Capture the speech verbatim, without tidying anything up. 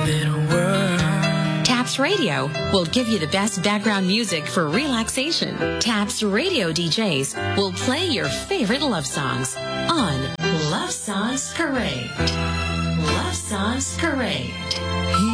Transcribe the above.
better world. Taps Radio will give you the best background music for relaxation. Taps Radio D Js will play your favorite love songs on Love Songs Parade. Love Songs Parade.